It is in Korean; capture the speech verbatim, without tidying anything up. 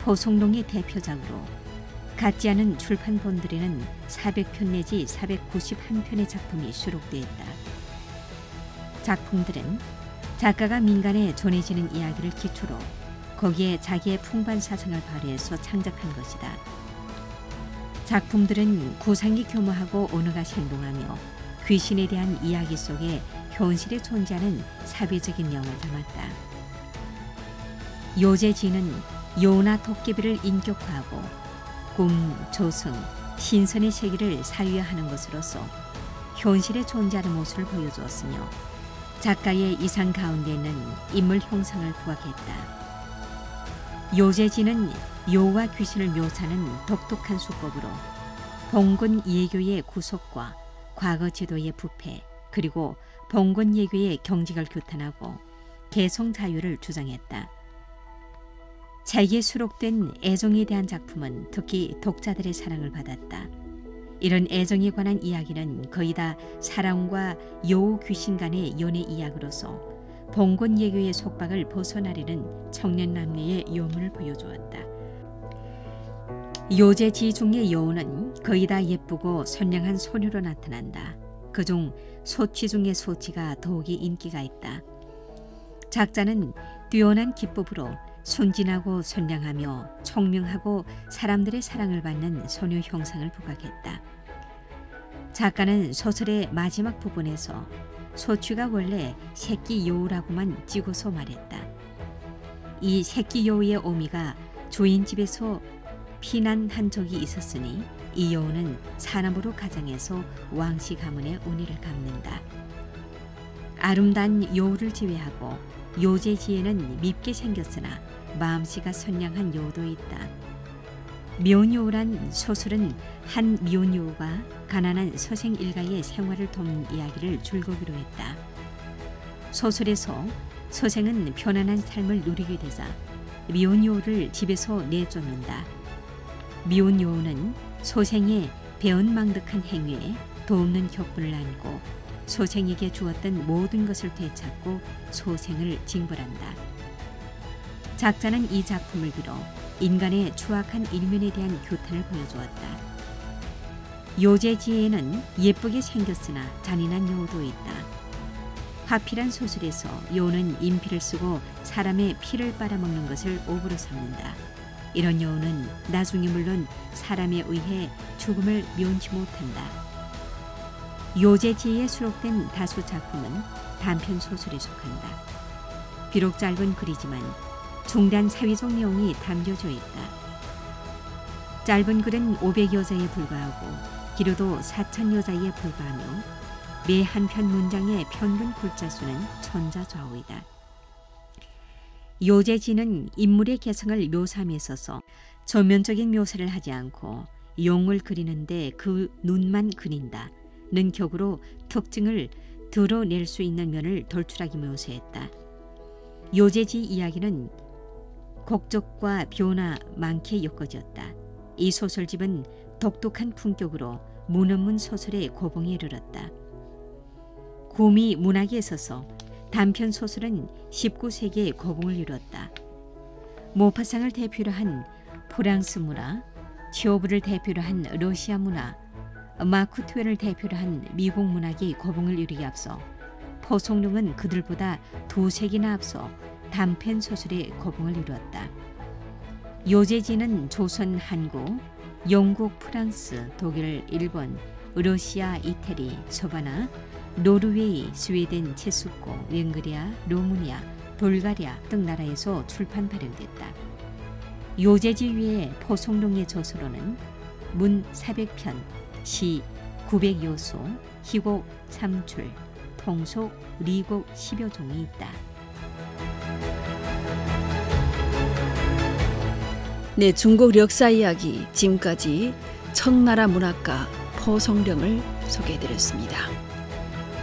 포송동이 대표작으로 같지 않은 출판본들에는 사백 편 내지 사백구십일 편의 작품이 수록되어 있다. 작품들은 작가가 민간에 전해지는 이야기를 기초로 거기에 자기의 풍부한 사상을 발휘해서 창작한 것이다. 작품들은 구상이 교모하고 언어가 생동하며 귀신에 대한 이야기 속에 현실에 존재하는 사회적인 내용을 담았다. 요제지는 요나 도깨비를 인격화하고 꿈, 조승, 신선의 세계를 사유화하는 것으로서 현실에 존재하는 모습을 보여주었으며 작가의 이상 가운데는 인물 형상을 부각했다. 요제지는 요와 귀신을 묘사하는 독특한 수법으로 봉건 예교의 구속과 과거 제도의 부패 그리고 봉건 예교의 경직을 규탄하고 개성 자유를 주장했다. 자기에 수록된 애정에 대한 작품은 특히 독자들의 사랑을 받았다. 이런 애정에 관한 이야기는 거의 다 사랑과 여우 귀신 간의 연애 이야기로서 봉건 예교의 속박을 벗어나려는 청년 남녀의 요문을 보여주었다. 요제지 중의 여우는 거의 다 예쁘고 선량한 소녀로 나타난다. 그중 소치 중의 소치가 더욱이 인기가 있다. 작자는 뛰어난 기법으로 순진하고 선량하며 총명하고 사람들의 사랑을 받는 소녀 형상을 부각했다. 작가는 소설의 마지막 부분에서 소취가 원래 새끼 여우라고만 찍어서 말했다. 이 새끼 여우의 어미가 주인 집에서 피난한 적이 있었으니 이 여우는 사람으로 가장해서 왕씨 가문의 운위를 갚는다. 아름다운 여우를 제외하고 요제지에는 밉게 생겼으나 마음씨가 선량한 여우도 있다. 미혼여우란 소설은 한 미혼여우가 가난한 서생 일가의 생활을 돕는 이야기를 줄거기로 했다. 소설에서 서생은 편안한 삶을 누리게 되자 미혼여우를 집에서 내쫓는다. 미혼여우는 소생의 배은망덕한 행위에 도없는 격분을 안고 소생에게 주었던 모든 것을 되찾고 소생을 징벌한다. 작자는 이 작품을 빌어 인간의 추악한 일면에 대한 교탄을 보여주었다. 요제지에는 예쁘게 생겼으나 잔인한 여우도 있다. 화필한 소설에서 여우는 인피를 쓰고 사람의 피를 빨아먹는 것을 옵으로 삼는다. 이런 여우는 나중에 물론 사람에 의해 죽음을 면치 못한다. 요제지에 수록된 다수 작품은 단편 소설에 속한다. 비록 짧은 글이지만 중대한 사회적 내용이 담겨져 있다. 짧은 글은 오백 여자에 불과하고 길어도 사천 여자에 불과하며 매 한 편 문장의 평균 글자 수는 천자좌우이다. 요제지는 인물의 개성을 묘사함에 있어서 전면적인 묘사를 하지 않고 용을 그리는데 그 눈만 그린다는 격으로 특징을 드러낼 수 있는 면을 돌출하게 묘사했다. 요제지 이야기는 곡적과 변화 많게 엮어졌다. 이 소설집은 독특한 품격으로 문언문 소설의 고봉에 이르렀다. 구미 문학에 있어서 단편 소설은 십구 세기의 고봉을 이뤘다. 모파상을 대표로 한 프랑스 문화, 치오브를 대표로 한 러시아 문화, 마크 트웨를 대표로 한 미국 문학이 고봉을 이루기 앞서 포송룡은 그들보다 두세기나 앞서 단편 소설의 고봉을 이루었다. 요제지는 조선, 한국, 영국, 프랑스, 독일, 일본, 러시아, 이태리, 서바나, 노르웨이, 스웨덴, 체스코, 웬그리아, 루무니아, 불가리아 등 나라에서 출판 발행됐다. 요제지 외에 포송룡의 저서로는 문 사백 편, 시 구백 여소, 희곡 삼출, 통속, 리곡 십여 종이 있다. 네, 중국 역사 이야기 지금까지 청나라 문학가 포송룡을 소개해드렸습니다.